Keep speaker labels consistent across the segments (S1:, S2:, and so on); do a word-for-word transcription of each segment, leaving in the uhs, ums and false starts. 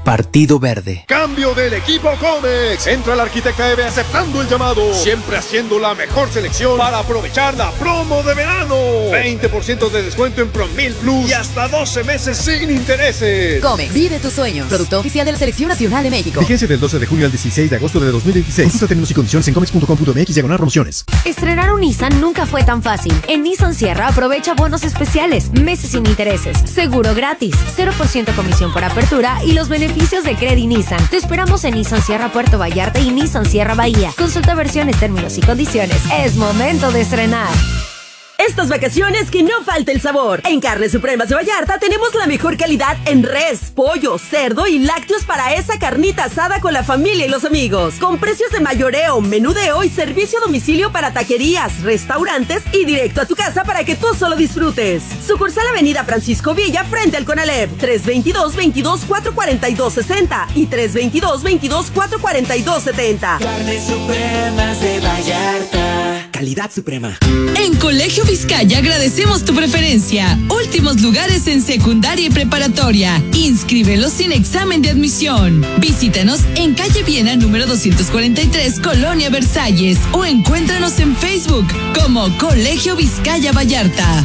S1: Partido Verde.
S2: Cambio del equipo Comex. Entra la Arquitecta Eve aceptando el llamado. Siempre haciendo la mejor selección para aprovechar la promo de verano. veinte por ciento de descuento en Promil Plus y hasta doce meses sin intereses.
S3: Comex, vive tus sueños. Producto oficial de la Selección Nacional de México.
S4: Vigencia del doce de junio al dieciséis de agosto de dos mil veintiséis. Consulta términos y condiciones en comex punto com punto m x diagonal promociones.
S5: Estrenar un Nissan nunca fue tan fácil. En Nissan Sierra aprovecha bonos especiales, meses sin intereses, seguro gratis, cero por ciento comisión por apertura y los beneficios de Credit Nissan. Te esperamos en Nissan Sierra Puerto Vallarta y Nissan Sierra Bahía. Consulta versiones, términos y condiciones. Es momento de estrenar.
S6: Estas vacaciones que no falte el sabor. En Carnes Supremas de Vallarta tenemos la mejor calidad en res, pollo, cerdo y lácteos para esa carnita asada con la familia y los amigos. Con precios de mayoreo, menudeo y servicio a domicilio para taquerías, restaurantes y directo a tu casa para que tú solo disfrutes. Sucursal Avenida Francisco Villa frente al Conalep. tres veintidós, veintidós, cuatrocientos cuarenta y dos sesenta y tres veintidós, veintidós, cuatrocientos cuarenta y dos setenta.
S7: Carnes Supremas de Vallarta. Calidad suprema.
S8: En Colegio Vizcaya agradecemos tu preferencia. Últimos lugares en secundaria y preparatoria. Inscríbelos sin examen de admisión. Visítanos en calle Viena número doscientos cuarenta y tres, Colonia Versalles, o encuéntranos en Facebook como Colegio Vizcaya Vallarta.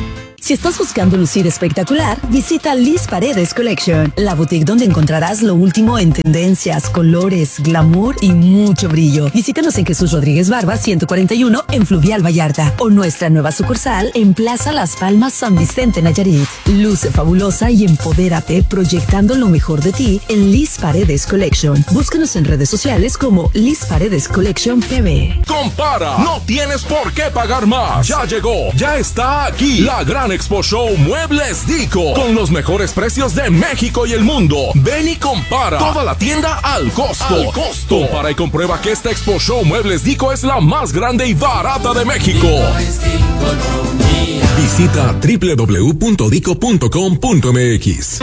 S9: Si estás buscando lucir espectacular, visita Liz Paredes Collection, la boutique donde encontrarás lo último en tendencias, colores, glamour y mucho brillo. Visítanos en Jesús Rodríguez Barba ciento cuarenta y uno en Fluvial Vallarta o nuestra nueva sucursal en Plaza Las Palmas San Vicente Nayarit. Luce fabulosa y empodérate proyectando lo mejor de ti en Liz Paredes Collection. Búscanos en redes sociales como Liz Paredes Collection P B.
S10: Compara, no tienes por qué pagar más. Ya llegó, ya está aquí la gran Expo Show Muebles Dico, con los mejores precios de México y el mundo. Ven y compara. Toda la tienda al costo. Al costo. Compara y comprueba que esta Expo Show Muebles Dico es la más grande y barata de México. Visita doble u doble u doble u punto dico punto com punto m x.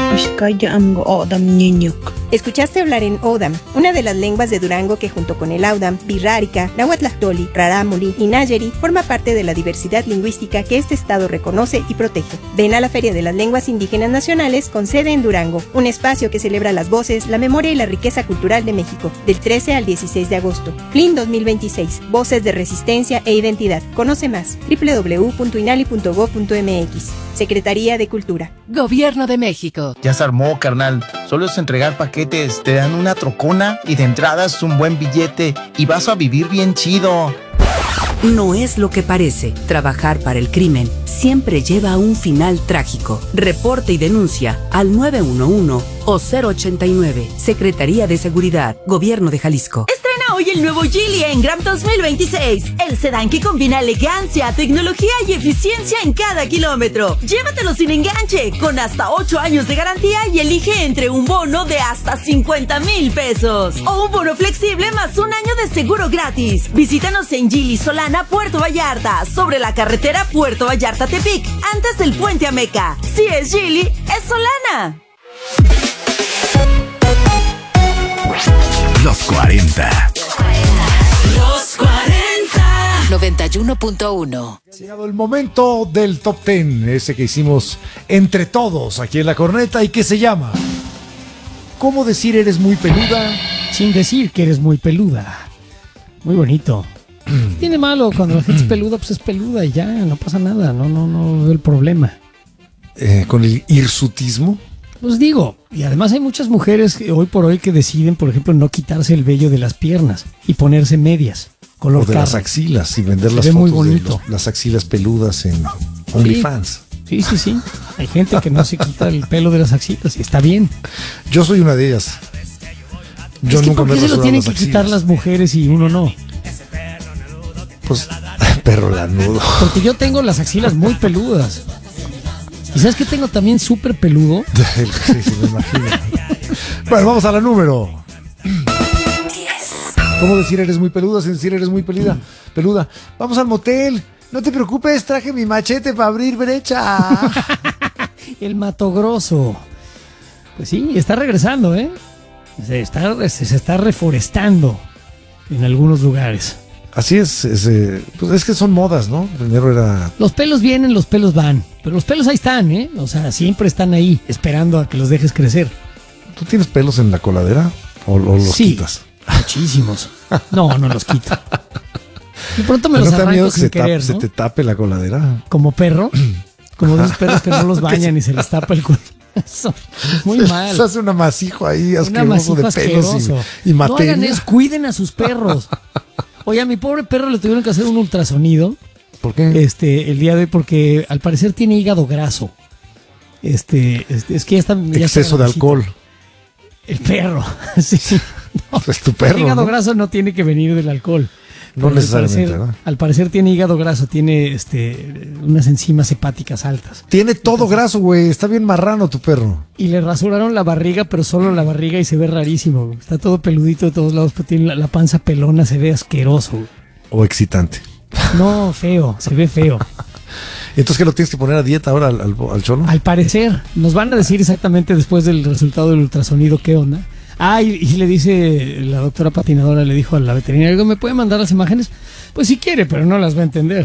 S11: Escuchaste hablar en Odam, una de las lenguas de Durango que junto con el Audam, Birrárica, Nahuatlactoli, Rarámuri y Nayeri forma parte de la diversidad lingüística que este estado reconoce y protege. Ven a la Feria de las Lenguas Indígenas Nacionales con sede en Durango, un espacio que celebra las voces, la memoria y la riqueza cultural de México, del trece al dieciséis de agosto. F L I N dos mil veintiséis, Voces de Resistencia e Identidad. Conoce más, doble u doble u doble u punto inali punto gob punto m x. Secretaría de Cultura.
S3: Gobierno de México.
S12: Ya se armó, carnal. Solo es entregar paquetes, te dan una trocona y de entrada es un buen billete y vas a vivir bien chido.
S13: No es lo que parece. Trabajar para el crimen siempre lleva a un final trágico. Reporte y denuncia al nueve uno uno o cero ochenta y nueve. Secretaría de Seguridad, Gobierno de Jalisco.
S6: Estrena hoy el nuevo Geely Engram dos mil veintiséis. El sedán que combina elegancia, tecnología y eficiencia en cada kilómetro. Llévatelo sin enganche, con hasta ocho años de garantía y elige entre un bono de hasta cincuenta mil pesos o un bono flexible más un año de seguro gratis. Visítanos en Geely Solana, Puerto Vallarta, sobre la carretera Puerto Vallarta-Tepic, antes del puente Ameca. Si es Geely, es Solana.
S10: Los cuarenta.
S3: Los cuarenta. noventa y uno punto uno.
S14: Ha llegado el momento del Top diez, ese que hicimos entre todos aquí en La Corneta y que se llama ¿Cómo decir eres muy peluda?
S15: Sin decir que eres muy peluda. Muy bonito. Tiene malo cuando la gente es peluda, pues es peluda y ya, no pasa nada, no, no, no veo el problema.
S14: Eh, ¿Con el hirsutismo?
S15: Pues digo, y además hay muchas mujeres que hoy por hoy que deciden, por ejemplo, no quitarse el vello de las piernas y ponerse medias, color
S14: o de
S15: carne.
S14: Las axilas y vender las
S15: Se ve
S14: fotos
S15: muy bonito.
S14: de los, las axilas peludas en OnlyFans.
S15: Sí, sí, sí. Hay gente que no se quita el pelo de las axilas y está bien.
S14: Yo soy una de ellas. Yo
S15: es que
S14: nunca
S15: ¿por
S14: me
S15: qué
S14: he
S15: se lo
S14: rasurado
S15: tienen
S14: las
S15: que
S14: axilas?
S15: quitar las mujeres y uno no?
S14: Pues, perro lanudo.
S15: Porque yo tengo las axilas muy peludas. ¿Y sabes qué tengo también súper peludo?
S14: Sí, sí, me imagino. Bueno, vamos a la número ¿Cómo decir eres muy peluda sin decir eres muy peluda? Peluda. Vamos al motel. No te preocupes, traje mi machete para abrir brecha.
S15: El Mato Grosso. Pues sí, está regresando, ¿eh? Se está, se está reforestando en algunos lugares.
S14: Así es, es, eh, pues es que son modas, ¿no? Primero era...
S15: Los pelos vienen, los pelos van. Pero los pelos ahí están, ¿eh? O sea, siempre están ahí, esperando a que los dejes crecer.
S14: ¿Tú tienes pelos en la coladera o, o los
S15: sí,
S14: quitas?
S15: Muchísimos. No, no los quito. De pronto me
S14: ¿No
S15: los
S14: te da
S15: arranco
S14: miedo que
S15: sin
S14: se,
S15: querer,
S14: tape,
S15: ¿no?
S14: se te tape la coladera?
S15: Como perro. Como esos perros que no los bañan y se les tapa el culo. Eso, muy mal.
S14: Se hace un amasijo ahí
S15: Un
S14: asqueroso
S15: amasijo
S14: de pelos
S15: asqueroso.
S14: y, y materia.
S15: No hagan eso, cuiden a sus perros. Oye, a mi pobre perro le tuvieron que hacer un ultrasonido.
S14: ¿Por qué?
S15: Este, el día de hoy, porque al parecer tiene hígado graso. Este, este es que ya está. Ya
S14: Exceso
S15: está
S14: de alcohol.
S15: El perro. Sí. No,
S14: es tu perro.
S15: El hígado
S14: ¿no?
S15: graso no tiene que venir del alcohol.
S14: No
S15: Pero
S14: necesariamente,
S15: al parecer,
S14: ¿no?
S15: al parecer tiene hígado graso, tiene este, unas enzimas hepáticas altas.
S14: Tiene todo graso, güey. Está bien marrano tu perro.
S15: Y le rasuraron la barriga, pero solo la barriga y se ve rarísimo. Güey. Está todo peludito de todos lados, pero tiene la, la panza pelona, se ve asqueroso. Güey.
S14: O excitante.
S15: No, feo, se ve feo.
S14: Entonces, ¿qué lo tienes que poner a dieta ahora al, al, al cholo?
S15: Al parecer, nos van a decir exactamente después del resultado del ultrasonido qué onda. Ah, y, y le dice la doctora patinadora, le dijo a la veterinaria, ¿me puede mandar las imágenes? Pues si quiere, pero no las va a entender.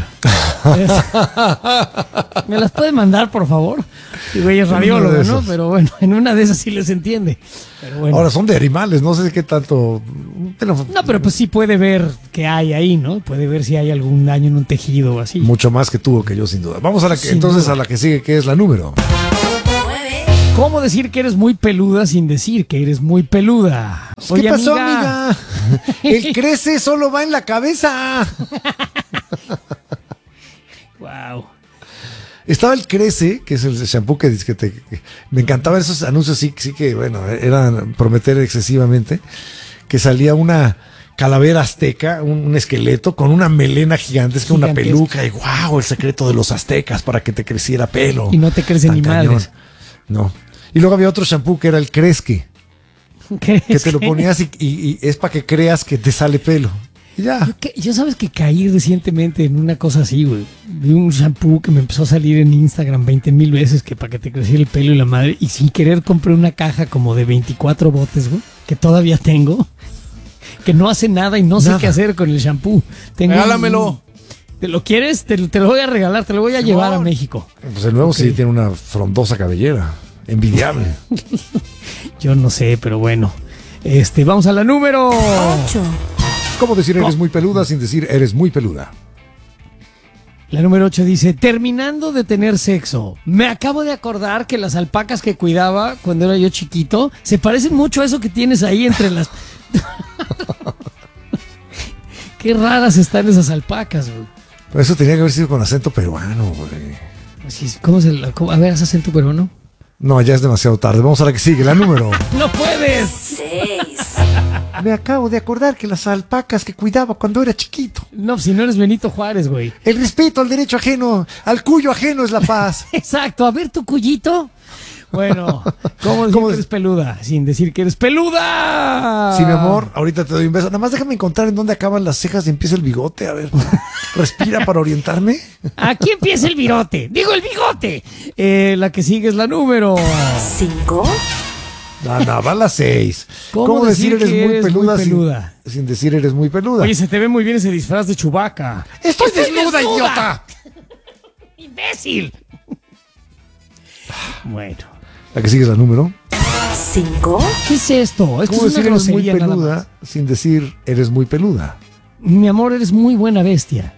S15: ¿Me las puede mandar, por favor? Y güey, es radiólogo, ¿no? Pero bueno, en una de esas sí les entiende. Pero bueno.
S14: Ahora son de animales, no sé qué tanto. Pero,
S15: no, pero pues sí puede ver qué hay ahí, ¿no? Puede ver si hay algún daño en un tejido o así.
S14: Mucho más que tú o que yo, sin duda. Vamos a la que,
S15: Sin
S14: entonces
S15: duda.
S14: a la que sigue, que es la número.
S15: ¿Cómo decir que eres muy peluda sin decir que eres muy peluda?
S14: ¿Qué
S15: Oye,
S14: pasó,
S15: amiga?
S14: amiga? El crece solo va en la cabeza.
S15: Wow.
S14: Estaba el Crece, que es el shampoo que, que te... que me encantaba esos anuncios, sí, sí que, bueno, eran prometer excesivamente, que salía una calavera azteca, un, un esqueleto con una melena gigantesca, una
S15: Gigantesca.
S14: peluca, y wow, el secreto de los aztecas para que te creciera pelo.
S15: Y no te crecen
S14: Tan
S15: ni
S14: cañón.
S15: madres.
S14: No. Y luego había otro shampoo que era el Cresque,
S15: ¿Qué
S14: que
S15: es
S14: te lo
S15: que-
S14: ponías y, y- y es para que creas que te sale pelo. Y ya.
S15: Yo, que- yo sabes que caí recientemente en una cosa así, güey. Vi un shampoo que me empezó a salir en Instagram veinte mil veces que para que te creciera el pelo y la madre. Y sin querer compré una caja como de veinticuatro botes, güey, que todavía tengo. Que no hace nada y no
S14: Nada.
S15: sé qué hacer con el shampoo. Tengo
S10: Regálamelo.
S15: un- ¿Te lo quieres? Te, te lo voy a regalar, te lo voy a llevar a México.
S14: Pues el nuevo
S15: Ok.
S14: sí tiene una frondosa cabellera. Envidiable.
S15: Yo no sé, pero bueno. Este, vamos a la número
S11: ocho.
S14: ¿Cómo decir eres muy peluda sin decir eres muy peluda?
S15: La número ocho dice, terminando de tener sexo, me acabo de acordar que las alpacas que cuidaba cuando era yo chiquito se parecen mucho a eso que tienes ahí entre las... Qué raras están esas alpacas, güey.
S14: Pero eso tenía que haber sido con acento peruano, güey.
S15: Así es, ¿cómo se la- cómo- A ver, ¿haz acento peruano?
S14: No, ya es demasiado tarde. Vamos a la que sigue, la número.
S15: ¡No puedes!
S11: Seis.
S14: Me acabo de acordar que las alpacas que cuidaba cuando era chiquito.
S15: No, si no eres Benito Juárez, güey.
S14: El respeto al derecho ajeno, al cuyo ajeno es la paz.
S15: Exacto, a ver tu cuyito. Bueno, ¿cómo decir
S14: ¿Cómo
S15: que
S14: de-
S15: eres peluda? Sin decir que eres peluda.
S14: Sí, mi amor, ahorita te doy un beso. Nada más déjame encontrar en dónde acaban las cejas y empieza el bigote. A ver, respira para orientarme.
S15: Aquí empieza el virote. Digo el bigote. Eh, la que sigue es la número.
S11: Cinco.
S14: No, no, va a las seis.
S15: ¿Cómo
S14: ¿Cómo, decir,
S15: decir
S14: eres,
S15: que
S14: muy,
S15: eres muy
S14: peluda sin-
S15: peluda?
S14: Sin, decir eres muy peluda?
S15: Oye, se te ve muy bien ese disfraz de Chewbacca.
S14: ¡Estoy desnuda, idiota!
S15: ¡Imbécil! Bueno.
S14: La que sigue es la número.
S11: Cinco.
S15: ¿Qué es esto? Esto
S14: ¿Cómo
S15: es una
S14: decir eres muy
S15: grosería nada
S14: peluda
S15: más.
S14: sin decir eres muy peluda?
S15: Mi amor, eres muy buena bestia.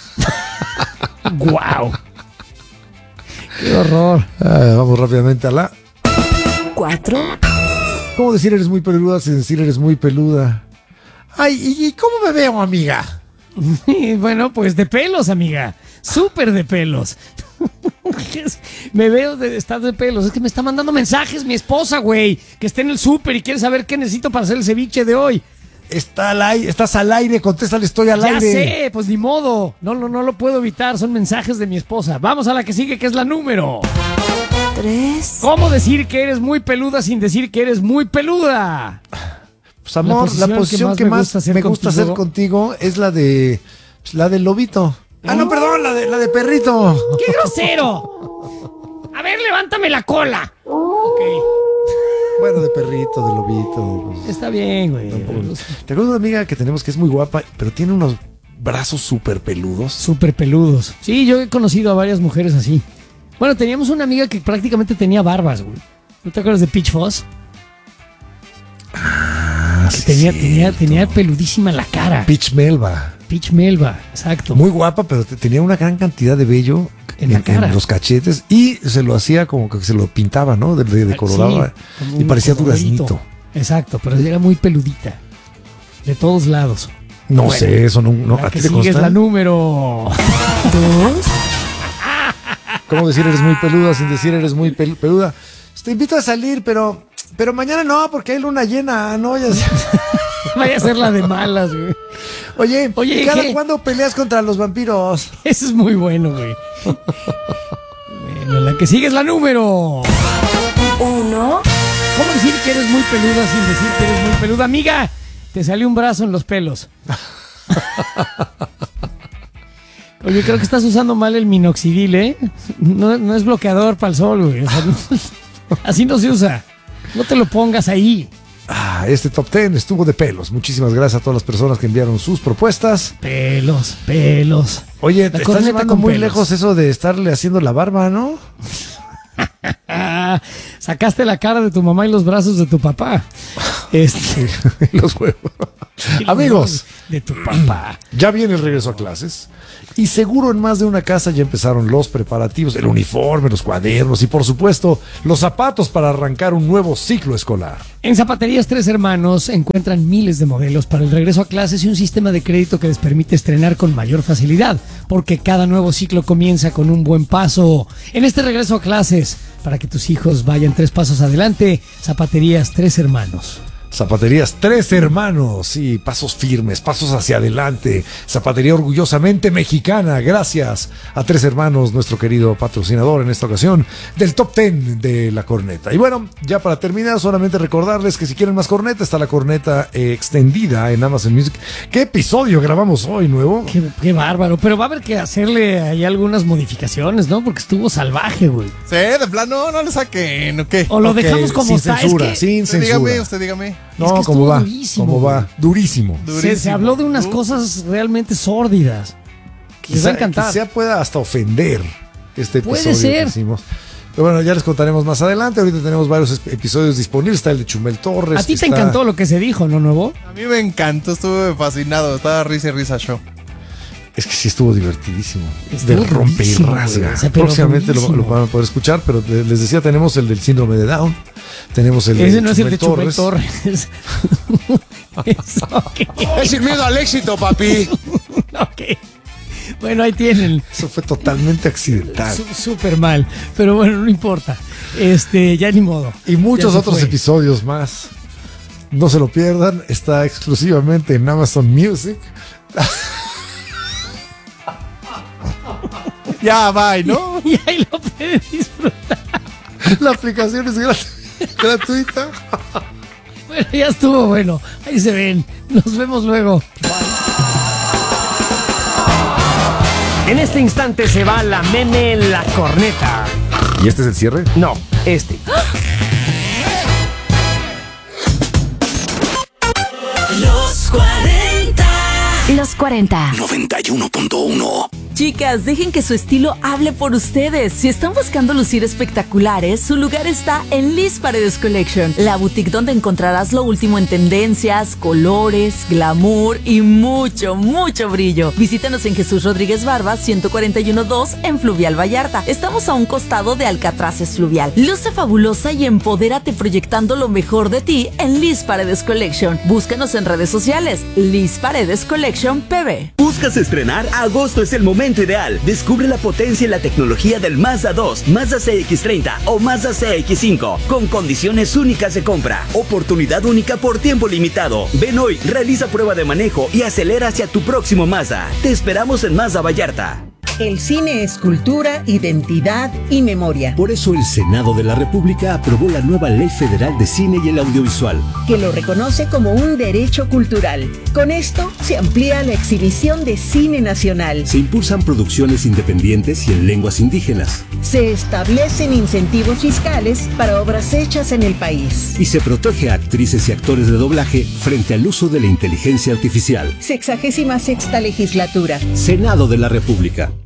S15: ¡Guau! ¡Qué horror!
S14: Ah, vamos rápidamente a la...
S11: Cuatro.
S14: ¿Cómo decir eres muy peluda sin decir eres muy peluda? Ay, ¿y, y cómo me veo, amiga?
S15: Bueno, pues de pelos, amiga. Súper de pelos. Me veo de estar de pelos. Es que me está mandando mensajes mi esposa, güey. Que está en el súper y quiere saber qué necesito para hacer el ceviche de hoy.
S14: Está al aire, estás al aire, contéstale, estoy al
S15: Ya
S14: aire.
S15: sé, pues ni modo. No, no, no lo puedo evitar. Son mensajes de mi esposa. Vamos a la que sigue, que es la número.
S11: Tres.
S15: ¿Cómo decir que eres muy peluda sin decir que eres muy peluda?
S14: Pues amor, la posición, que más me gusta hacer, contigo es la de pues, la del lobito. Ah, no, perdón, la de la de perrito.
S15: ¡Qué grosero! A ver, levántame la cola. Ok.
S14: Bueno, de perrito, de lobito. Pues,
S15: está bien, güey.
S14: ¿Te acuerdas de una amiga que tenemos que es muy guapa, pero tiene unos brazos súper peludos?
S15: Súper peludos. Sí, yo he conocido a varias mujeres así. Bueno, teníamos una amiga que prácticamente tenía barbas, güey. ¿No te acuerdas de Peach Foss? que tenía, tenía, tenía peludísima la cara.
S14: Peach Melba.
S15: Peach Melba, exacto.
S14: Muy guapa, pero tenía una gran cantidad de vello en, en, en los cachetes y se lo hacía como que se lo pintaba, ¿no? De, de, de coloraba sí, y parecía duraznito.
S15: Exacto, pero era muy peludita. De todos lados.
S14: No
S15: bueno,
S14: sé, eso no. no ¿A
S15: ti
S14: te
S15: sigues
S14: consta?
S15: La número
S14: dos. ¿Cómo decir eres muy peluda sin decir eres muy pel peluda? Te invito a salir, pero pero mañana no, porque hay luna llena, ¿no? Ya
S15: vaya a ser la de malas, güey.
S14: Oye,
S15: Oye,
S14: ¿cada
S15: ¿qué?
S14: cuándo peleas contra los vampiros?
S15: Eso es muy bueno, güey. Bueno, la que sigue es la número
S3: uno.
S15: ¿Cómo decir que eres muy peluda sin decir que eres muy peluda? Amiga, te salió un brazo en los pelos. Oye, creo que estás usando mal el minoxidil, ¿eh? No, no es bloqueador para el sol, güey. O sea, no, así no se usa. No te lo pongas ahí.
S14: Ah, este top ten estuvo de pelos. Muchísimas gracias a todas las personas que enviaron sus propuestas.
S15: Pelos, pelos.
S14: Oye,
S15: La
S14: te estás
S15: corneta
S14: llevando
S15: con
S14: muy
S15: pelos.
S14: lejos eso de estarle haciendo la barba, ¿no?
S15: Sacaste la cara de tu mamá y los brazos de tu papá. Este.
S14: Los huevos. Amigos,
S15: de tu papá.
S14: Ya viene el regreso a clases y seguro en más de una casa ya empezaron los preparativos, el uniforme, los cuadernos y por supuesto los zapatos para arrancar un nuevo ciclo escolar.
S15: En Zapaterías Tres Hermanos encuentran miles de modelos para el regreso a clases y un sistema de crédito que les permite estrenar con mayor facilidad, porque cada nuevo ciclo comienza con un buen paso. En este regreso a clases, para que tus hijos vayan tres pasos adelante, Zapaterías Tres Hermanos.
S14: Zapaterías Tres Hermanos, sí, pasos firmes, pasos hacia adelante. Zapatería orgullosamente mexicana, gracias a Tres Hermanos, nuestro querido patrocinador en esta ocasión del Top Ten de la corneta. Y bueno, ya para terminar, solamente recordarles que si quieren más corneta, está la corneta eh, extendida en Amazon Music. ¿Qué episodio grabamos hoy nuevo?
S15: Qué, qué bárbaro, pero va a haber que hacerle ahí algunas modificaciones, ¿no? Porque estuvo salvaje, güey.
S1: Sí, de plano, no le saquen, ¿o qué?
S15: O lo
S14: Okay,
S15: dejamos como
S14: sin
S15: está.
S14: censura,
S15: es que,
S14: sin
S1: Usted
S14: censura.
S1: dígame, usted dígame.
S14: No,
S15: es que
S14: ¿cómo va?
S15: durísimo,
S14: ¿Cómo va?
S15: güey.
S14: Durísimo.
S15: Se, se habló de unas cosas realmente sórdidas. Les va a encantar.
S14: Quizá pueda hasta ofender este
S15: Puede
S14: episodio
S15: ser.
S14: que hicimos. Pero bueno, ya les contaremos más adelante. Ahorita tenemos varios es- episodios disponibles. Está el de Chumel Torres.
S15: A ti te
S14: está-
S15: encantó lo que se dijo, ¿no, Nuevo?
S1: A mí me encantó, estuve fascinado. Estaba risa y risa show.
S14: Es que sí estuvo divertidísimo.
S15: Estuvo
S14: de rompe y
S15: durísimo,
S14: rasga.
S15: güey. O sea, pero
S14: Próximamente lo,
S15: durísimo.
S14: lo van a poder escuchar, pero de- les decía, tenemos el del síndrome de Down. Tenemos el
S15: Ese
S14: de
S15: no es el de
S14: Chumel
S15: Chumel Torres. Eso, ¿qué?
S1: Es sin miedo al éxito, papi.
S15: Ok. Bueno, ahí tienen.
S14: Eso fue totalmente accidental.
S15: Su- Súper mal. Pero bueno, no importa. Este, ya ni modo.
S14: Y muchos
S15: Ya se
S14: otros
S15: fue.
S14: episodios más. No se lo pierdan. Está exclusivamente en Amazon Music.
S1: Ya, bye, ¿no?
S15: Y ahí lo pueden disfrutar.
S14: La aplicación es grat- gratuita.
S15: Bueno, ya estuvo bueno. Ahí se ven. Nos vemos luego. En este instante se va la meme la corneta.
S14: ¿Y este es el cierre?
S15: No, este.
S3: Los cuarenta.
S5: Los cuarenta.
S10: noventa y uno punto uno.
S6: Chicas, dejen que su estilo hable por ustedes. Si están buscando lucir espectaculares, su lugar está en Liz Paredes Collection, la boutique donde encontrarás lo último en tendencias, colores, glamour y mucho, mucho brillo. Visítanos en Jesús Rodríguez Barba, ciento cuarenta y uno dos en Fluvial Vallarta. Estamos a un costado de Alcatraces Fluvial. Luce fabulosa y empodérate proyectando lo mejor de ti en Liz Paredes Collection. Búscanos en redes sociales, Liz Paredes Collection P B.
S16: ¿Buscas estrenar? Agosto es el momento ideal. Descubre la potencia y la tecnología del Mazda dos, Mazda C X treinta o Mazda C X cinco con condiciones únicas de compra. Oportunidad única por tiempo limitado. Ven hoy, realiza prueba de manejo y acelera hacia tu próximo Mazda. Te esperamos en Mazda Vallarta.
S17: El cine es cultura, identidad y memoria.
S18: Por eso el Senado de la República aprobó la nueva Ley Federal de Cine y el Audiovisual,
S17: Que lo reconoce como un derecho cultural. Con esto se amplía la exhibición de cine nacional.
S18: se impulsan producciones independientes y en lenguas indígenas,
S17: Se establecen incentivos fiscales para obras hechas en el país.
S18: y se protege a actrices y actores de doblaje frente al uso de la inteligencia artificial.
S17: Sexagésima sexta legislatura.
S18: Senado de la República.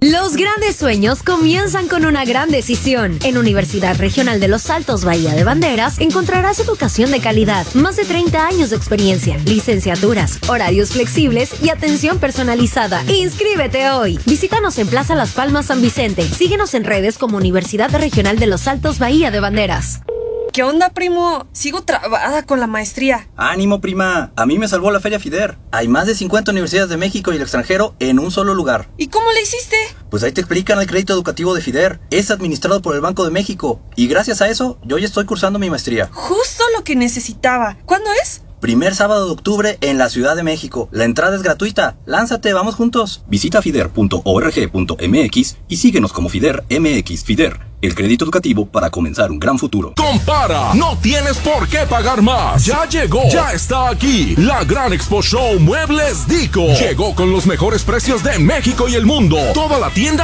S5: Los grandes sueños comienzan con una gran decisión. En Universidad Regional de Los Altos Bahía de Banderas encontrarás educación de calidad, más de treinta años de experiencia, licenciaturas, horarios flexibles y atención personalizada. ¡Inscríbete hoy! Visítanos en Plaza Las Palmas San Vicente. Síguenos en redes como Universidad Regional de Los Altos Bahía de Banderas.
S19: ¿Qué onda, primo? Sigo trabada con la maestría.
S20: Ánimo, prima. A mí me salvó la Feria FIDER. Hay más de cincuenta universidades de México y el extranjero en un solo lugar.
S19: ¿Y cómo le hiciste?
S20: Pues ahí te explican el crédito educativo de FIDER. Es administrado por el Banco de México. Y gracias a eso, yo ya estoy cursando mi maestría.
S19: Justo lo que necesitaba. ¿Cuándo es?
S20: Primer sábado de octubre en la Ciudad de México. La entrada es gratuita. Lánzate, vamos juntos.
S21: Visita fider punto org punto mx y síguenos como FIDER M X. FIDER, el crédito educativo para comenzar un gran futuro.
S10: Compara, no tienes por qué pagar más. Ya llegó, ya está aquí. La Gran Expo Show Muebles Dico. Llegó con los mejores precios de México y el mundo. Toda la tienda